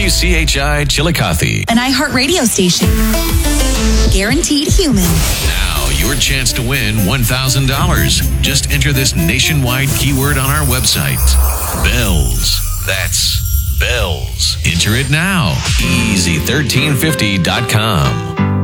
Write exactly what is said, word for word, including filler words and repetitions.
W C H I Chillicothe, an iHeartRadio station. Guaranteed human. Now, your chance to win one thousand dollars. Just enter this nationwide keyword on our website. Bells. That's bells. Enter it now. easy thirteen fifty dot com.